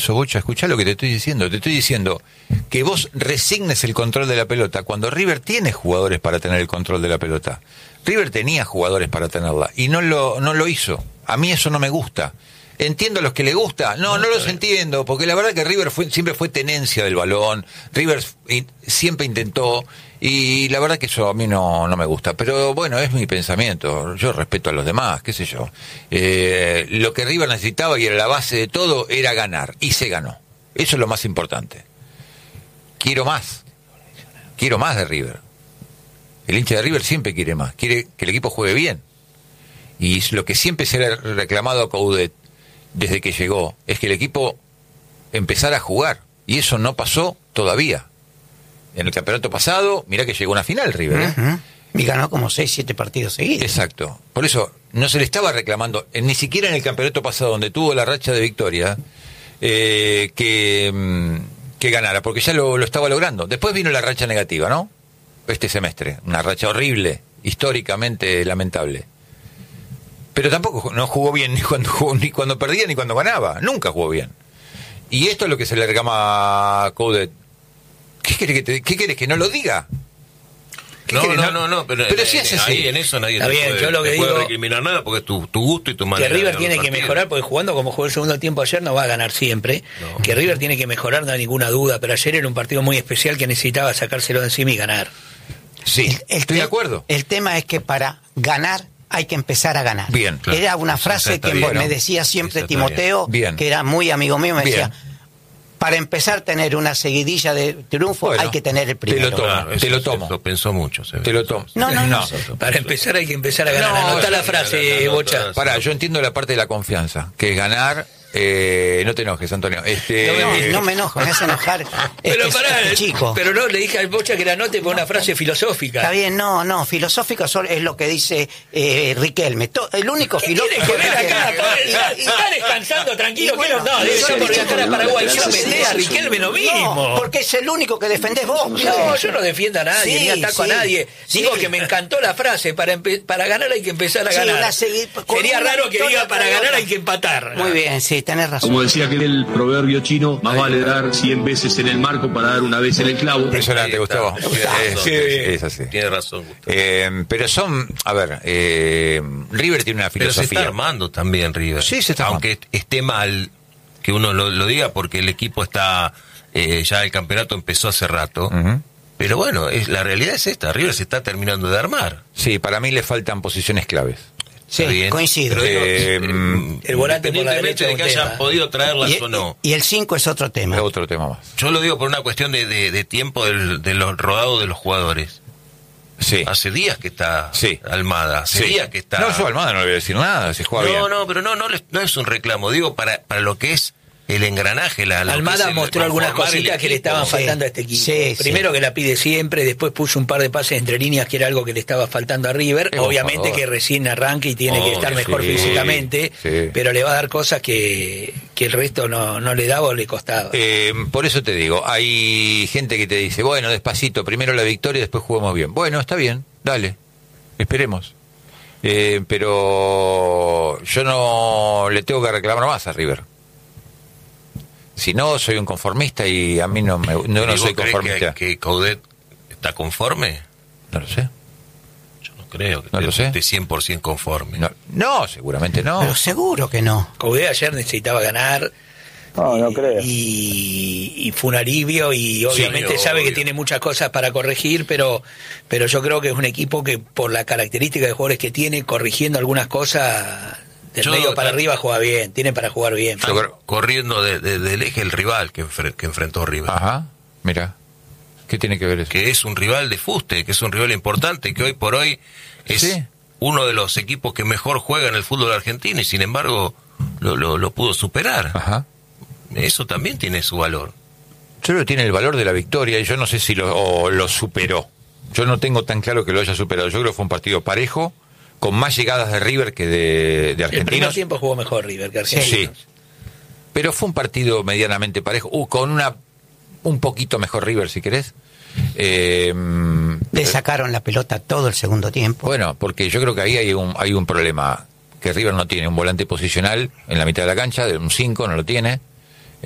Bocha, escuchá lo que te estoy diciendo. Te estoy diciendo que vos resignes el control de la pelota cuando River tiene jugadores para tener el control de la pelota. River tenía jugadores para tenerla y no lo hizo. A mí eso no me gusta. Entiendo a los que le gusta. No los entiendo, porque la verdad que River siempre fue tenencia del balón. River siempre intentó, y la verdad que eso a mí no me gusta. Pero bueno, es mi pensamiento. Yo respeto a los demás, qué sé yo. Lo que River necesitaba, y era la base de todo, era ganar. Y se ganó. Eso es lo más importante. Quiero más de River. El hincha de River siempre quiere más. Quiere que el equipo juegue bien. Y lo que siempre se le ha reclamado a Coudet desde que llegó es que el equipo empezara a jugar, y eso no pasó todavía. En el campeonato pasado, mirá que llegó a una final River, y ganó como 6-7 partidos seguidos. Exacto, por eso no se le estaba reclamando, ni siquiera en el campeonato pasado, donde tuvo la racha de victoria, que ganara, porque ya lo estaba logrando. Después vino la racha negativa, ¿no? Este semestre, una racha horrible, históricamente lamentable. Pero tampoco no jugó bien ni cuando perdía ni cuando ganaba. Nunca jugó bien. Y esto es lo que se le reclama a Coudet. ¿Qué querés que no lo diga? No, pero si es así. Ahí en eso nadie puede recriminar nada, porque es tu gusto y tu manera. Que River tiene que mejorar, porque jugando como jugó el segundo tiempo ayer no va a ganar siempre. No. Que River tiene que mejorar, no hay ninguna duda, pero ayer era un partido muy especial que necesitaba sacárselo de encima y ganar. Sí, estoy de acuerdo. El tema es que para ganar hay que empezar a ganar. Bien, claro. Era una frase que me decía siempre Timoteo, que era muy amigo mío, me decía, para empezar a tener una seguidilla de triunfo hay que tener el primero. Te lo tomo. Lo pensó mucho. Te lo tomo. No. Para empezar hay que empezar a ganar. Anotá la frase, Bocha. Pará, yo entiendo la parte de la confianza, que es ganar. No te enojes, Antonio. No me enojo, me hace enojar. Pero pará, chico. Pero no, le dije al Bocha que la anote con una frase filosófica. Está bien, no, filosófico es lo que dice Riquelme. El único filósofo. Y está descansando tranquilo. Yo por viajar a Paraguay, yo meté a Riquelme lo mínimo. No, porque es el único que defendés vos. No, yo no defiendo a nadie, ni ataco a nadie. Digo que me encantó la frase, para ganar hay que empezar a ganar. Sería raro que diga para ganar hay que empatar. Muy bien, sí. Tenés razón. Como decía aquel proverbio chino, más vale dar 100 veces en el marco para dar una vez en el clavo. Impresionante, Gustavo. Es así. Tiene razón, Gustavo. Pero River tiene una filosofía. Pero se está armando también River. Sí, se está armando. Aunque esté mal que uno lo diga, porque el equipo está, ya el campeonato empezó hace rato. Pero bueno, la realidad es esta, River se está terminando de armar. Sí, para mí le faltan posiciones claves. Sí, coincido. El volante por la derecha de que hayan podido traerlas o no. Y el 5 es otro tema. Es otro tema más. Yo lo digo por una cuestión de tiempo de los rodados de los jugadores. Sí. Hace días que está Almada. Hace días que está. No, yo a Almada no le voy a decir nada, se juega bien. No, pero no es un reclamo. Digo, para lo que es el engranaje, Almada mostró algunas cositas que le estaban faltando a este equipo. Primero que la pide siempre, después puso un par de pases entre líneas que era algo que le estaba faltando a River. Obviamente que recién arranca y tiene que estar mejor físicamente, pero le va a dar cosas que el resto no le daba o le costaba. Por eso te digo, hay gente que te dice, bueno, despacito, primero la victoria y después juguemos bien. Bueno, está bien, dale, esperemos. Pero yo no le tengo que reclamar más a River. Si no, soy un conformista y a mí no soy conformista. ¿Que Coudet está conforme? No lo sé. Yo no creo que esté 100% conforme. No, seguramente no. Pero seguro que no. Coudet ayer necesitaba ganar. No creo. Y fue un alivio y obviamente sabe que tiene muchas cosas para corregir, pero yo creo que es un equipo que por la característica de jugadores que tiene, corrigiendo algunas cosas... Del medio para arriba juega bien, tiene para jugar bien. Corriendo del eje el rival que enfrentó River. Ajá, mira, ¿qué tiene que ver eso? Que es un rival de fuste, que es un rival importante, que hoy por hoy es uno de los equipos que mejor juega en el fútbol argentino y sin embargo lo pudo superar. Ajá. Eso también tiene su valor. Yo creo que tiene el valor de la victoria y yo no sé si lo superó. Yo no tengo tan claro que lo haya superado. Yo creo que fue un partido parejo, con más llegadas de River que de Argentinos. El primer tiempo jugó mejor River que Argentinos. Sí, pero fue un partido medianamente parejo, con un poquito mejor River, si querés. Le sacaron la pelota todo el segundo tiempo. Bueno, porque yo creo que ahí hay un problema, que River no tiene un volante posicional en la mitad de la cancha, de un 5 no lo tiene.